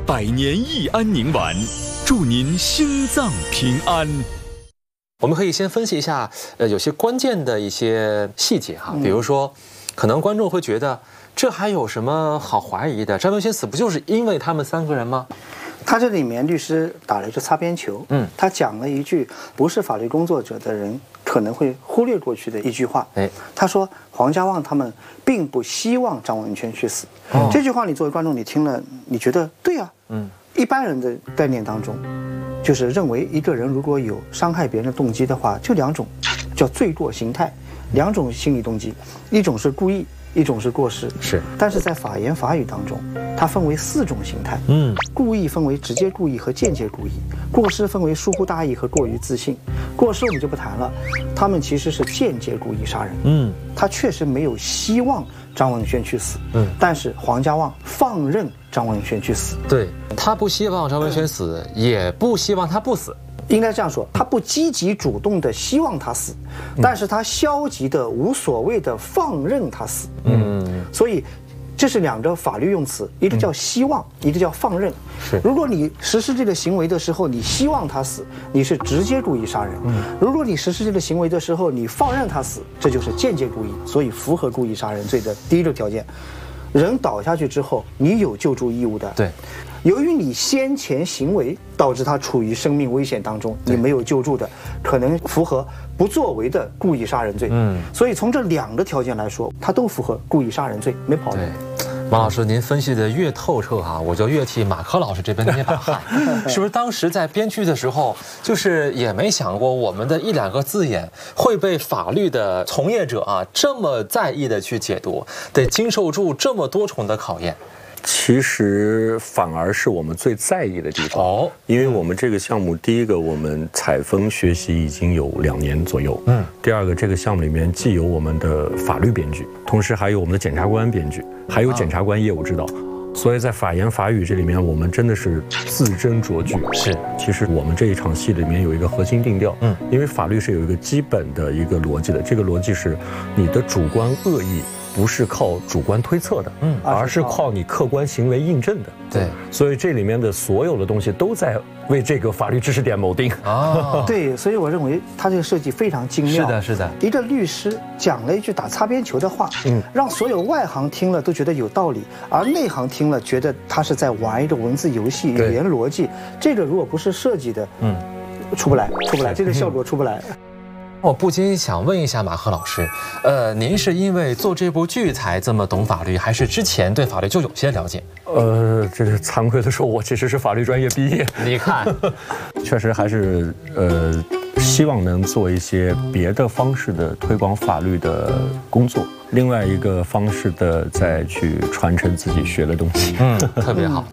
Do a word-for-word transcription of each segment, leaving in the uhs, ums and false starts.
百年益安宁丸，祝您心脏平安。 我们可以先分析一下，呃，有些关键的一些细节哈，比如说，可能观众会觉得这还有什么好怀疑的？张文轩死不就是因为他们三个人吗？ 他这里面律师打了一个擦边球，嗯，他讲了一句不是法律工作者的人可能会忽略过去的一句话，哎，他说黄家旺他们并不希望张文轩去死。哦、这句话你作为观众你听了，你觉得对啊，嗯，一般人的概念当中，就是认为一个人如果有伤害别人的动机的话，就两种，叫罪过形态，两种心理动机，一种是故意。一种是过失，是，但是在法言法语当中，它分为四种形态。嗯，故意分为直接故意和间接故意，过失分为疏忽大意和过于自信。过失我们就不谈了，他们其实是间接故意杀人。嗯，他确实没有希望张文轩去死。嗯，但是黄家旺放任张文轩去死。 对，他不希望张文轩死，也不希望他不死。 应该这样说，他不积极主动的希望他死，但是他消极的无所谓的放任他死。嗯，所以这是两个法律用词，一个叫希望，一个叫放任。是，如果你实施这个行为的时候，你希望他死，你是直接故意杀人；如果你实施这个行为的时候，你放任他死，这就是间接故意，所以符合故意杀人罪的第一个条件。人倒下去之后，你有救助义务的。对。由于你先前行为导致他处于生命危险当中，你没有救助的，可能符合不作为的故意杀人罪。嗯，所以从这两个条件来说，他都符合故意杀人罪，没跑路。 马老师，您分析的越透彻哈，我就越替马科老师这边捏把汗。是不是当时在编剧的时候，就是也没想过我们的一两个字眼会被法律的从业者啊这么在意的去解读，得经受住这么多重的考验？ 其实反而是我们最在意的地方哦，因为我们这个项目，第一个我们采风学习已经有两年左右，嗯，第二个这个项目里面既有我们的法律编剧，同时还有我们的检察官编剧，还有检察官业务指导，所以在法言法语这里面，我们真的是字斟酌句。是，其实我们这一场戏里面有一个核心定调，嗯，因为法律是有一个基本的一个逻辑的，这个逻辑是你的主观恶意不是靠主观推测的，嗯，而是靠你客观行为印证的。对，所以这里面的所有的东西都在为这个法律知识点锚定。 啊，对，所以我认为他这个设计非常精妙。 是的，是的。 一个律师讲了一句打擦边球的话，嗯，让所有外行听了都觉得有道理，而内行听了觉得他是在玩一个文字游戏、语言逻辑。这个如果不是设计的，嗯，出不来，出不来，这个效果出不来。 我不禁想问一下马赫老师，呃，您是因为做这部剧才这么懂法律，还是之前对法律就有些了解？ 呃，这是惭愧的说，我其实是法律专业毕业。 你看， 确实还是呃，希望能做一些别的方式的推广法律的工作，另外一个方式的再去传承自己学的东西。 嗯，特别好。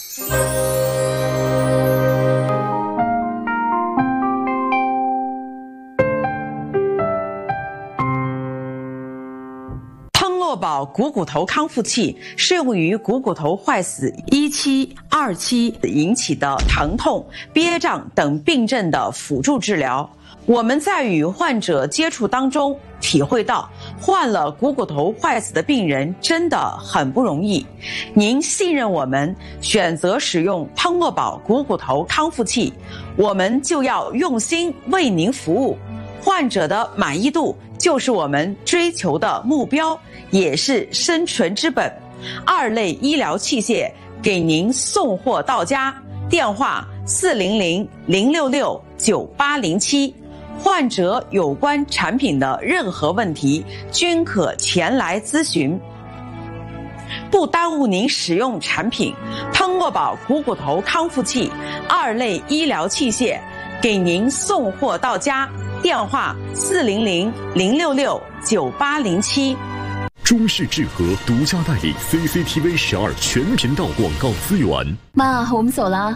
诺宝股骨头康复器适用于股骨头坏死一期、二期引起的疼痛、憋胀等病症的辅助治疗。我们在与患者接触当中体会到，患了股骨头坏死的病人真的很不容易。您信任我们，选择使用汤诺宝股骨头康复器，我们就要用心为您服务。患者的满意度就是我们追求的目标，也是生存之本。二类医疗器械给您送货到家，电话四零零零六六九八零七。患者有关产品的任何问题均可前来咨询，不耽误您使用产品。汤诺宝股骨头康复器二类医疗器械给您送货到家，电话四零零零六六九八零七。 中式智和独家代理 C C T V 十二全频道广告资源。 妈，我们走了。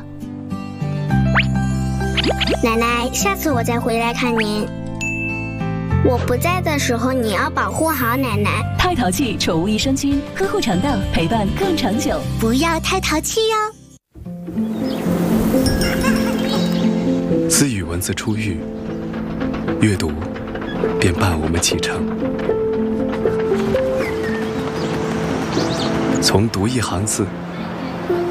奶奶，下次我再回来看您。我不在的时候，你要保护好奶奶。 太淘气宠物益生菌，呵护肠道，陪伴更长久。 不要太淘气哟。 自与文字出狱，阅读便伴我们启程。从读一行字